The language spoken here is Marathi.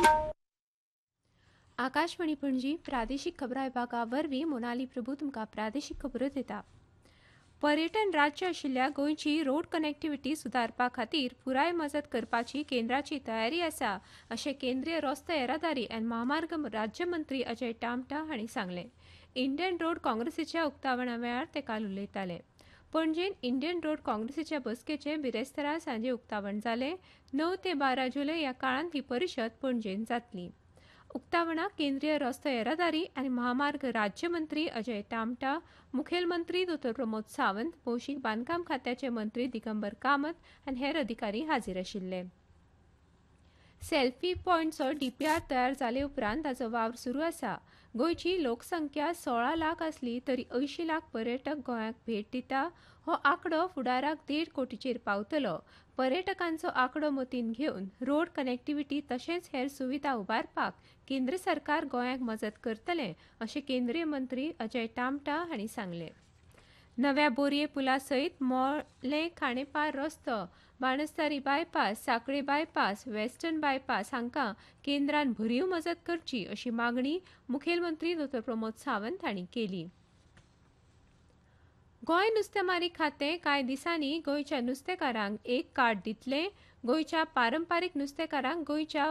आकाशवाणी पणजी प्रादेशीक खबरां विभागा वरवीं मोनाली प्रभू तुमकां प्रादेशीक खबरो दिता। पर्यटन राज्य आशिल्ल्या गोंयची रोड कनेक्टिव्हिटी सुदारपा खातीर पुराय मजत करपाची केंद्राची तयारी आसा अशें केंद्रीय रस्तो येरादारी आनी महामार्ग राज्य मंत्री अजय टामटा हांणी सांगलें। इंडियन रोड काँग्रेसीच्या उक्तावणा वेळार ते काल उलयताले। पणजेन इंडियन रोड काँग्रेसीच्या बसकेचे बिरेस्तारा सांजे उक्तावण जालें। 9 ते 12 जुलय ह्या काळांत ही परिशद पणजेन जातली। उक्तावणाक केंद्रीय रस्तो येरादारी आनी महामार्ग राज्य मंत्री अजय टामटा, मुखेलमंत्री दोतोर प्रमोद सावंत, भौशीक बांदकाम खात्याचे मंत्री दिगंबर कामत आनी हेर अधिकारी हाजीर आशिल्ले। सेल्फी पॉयंटचो डीपीआर तयार जाले उपरांत ताचो वावर सुरू आसा। गोंयची लोकसंख्या 16 लाख आसली तरी 80 लाख पर्यटक गोंयाक भेट दिता। हो आंकडो फुडाराक 1.5 कोटीचेर पावतलो। पर्यटकांचो आंकडो मतीन घेवन रोड कनेक्टिव्हिटी तशेंच हेर सुविधा उबारपाक केंद्र सरकार गोंयाक मजत करतले अशें केंद्रीय मंत्री अजय टामटा हांणी सांगलें। नव्या बोरये पुला सयत मोळे खांडेपार रस्तो, Banastari bypass, Sanquelim bypass, western bypass हांकां केंद्रान भरीव मजत करची अशी मागणी मुखेलमंत्री दोतोर प्रमोद सावंत हांणी केली। गोंय नुस्तेमारी खातें कांय दिसांनी गोंयच्या नुस्तेकारांक एक कार्ड दितलें। गोंयच्या पारंपारीक नुस्तेकारांक गोंयच्या